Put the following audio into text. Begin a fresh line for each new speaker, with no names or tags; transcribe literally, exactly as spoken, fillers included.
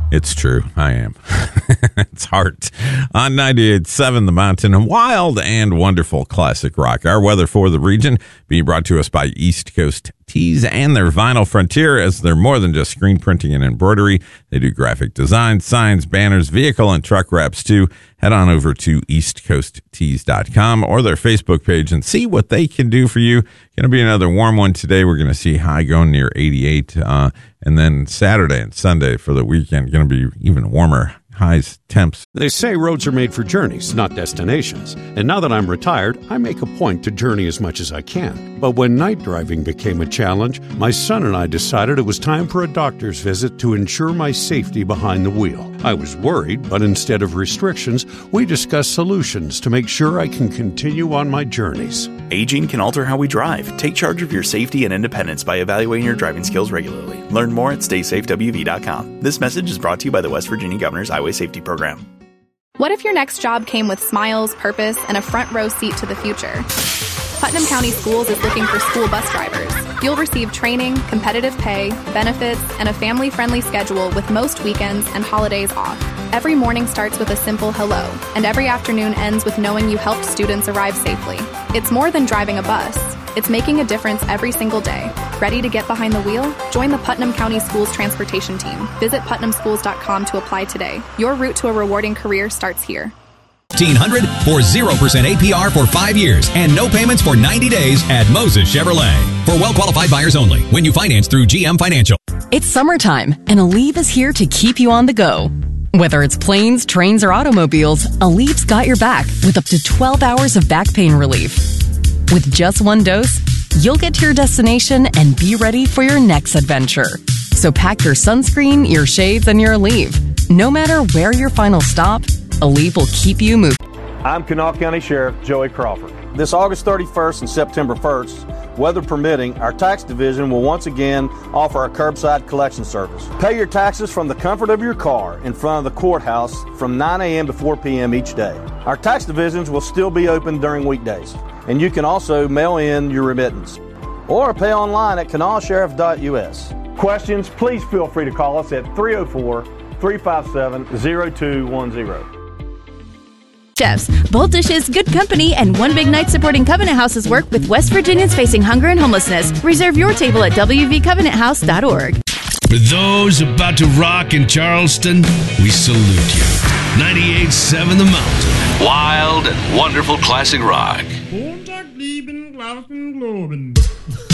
It's true. I am. It's Heart on ninety-eight point seven The Mountain. Wild and wonderful classic rock. Our weather for the region being brought to us by East Coast Tees and their Vinyl Frontier, as they're more than just screen printing and embroidery. They do graphic design, signs, banners, vehicle and truck wraps too. Head on over to east coast tees dot com or their Facebook page and see what they can do for you. Going to be another warm one today. We're going to see high going near eighty-eight. Uh, and then Saturday and Sunday for the weekend, going to be even warmer. Highs, temps.
They say roads are made for journeys, not destinations. And now that I'm retired, I make a point to journey as much as I can. But when night driving became a challenge, my son and I decided it was time for a doctor's visit to ensure my safety behind the wheel. I was worried, but instead of restrictions, we discussed solutions to make sure I can continue on my journeys.
Aging can alter how we drive. Take charge of your safety and independence by evaluating your driving skills regularly. Learn more at stay safe w v dot com. This message is brought to you by the West Virginia Governor's Highway Safety Program.
What if your next job came with smiles, purpose, and a front row seat to the future? Putnam County Schools is looking for school bus drivers. You'll receive training, competitive pay, benefits, and a family-friendly schedule with most weekends and holidays off. Every morning starts with a simple hello, and every afternoon ends with knowing you helped students arrive safely. It's more than driving a bus. It's making a difference every single day. Ready to get behind the wheel? Join the Putnam County Schools Transportation Team. Visit putnam schools dot com to apply today. Your route to a rewarding career starts here.
fifteen hundred for zero percent A P R for five years and no payments for ninety days at Moses Chevrolet. For well-qualified buyers only when you finance through G M Financial.
It's summertime, and Aleve is here to keep you on the go. Whether it's planes, trains, or automobiles, Aleve's got your back with up to twelve hours of back pain relief. With just one dose, you'll get to your destination and be ready for your next adventure. So pack your sunscreen, your shades, and your Aleve. No matter where your final stop, Aleve will keep you moving.
I'm Kanawha County Sheriff Joey Crawford. This August thirty-first and September first, weather permitting, our tax division will once again offer our curbside collection service. Pay your taxes from the comfort of your car in front of the courthouse from nine a.m. to four p.m. each day. Our tax divisions will still be open during weekdays, and you can also mail in your remittance or pay online at kanawha sheriff dot u s. Questions, please feel free to call us at three oh four, three five seven, oh two one oh.
Chefs, bold dishes, good company, and one big night supporting Covenant House's work with West Virginians facing hunger and homelessness. Reserve your table at w v covenant house dot org.
For those about to rock in Charleston, we salute you. ninety-eight point seven The Mountain.
Wild and wonderful classic rock.
Montag lieben, glauben, globen.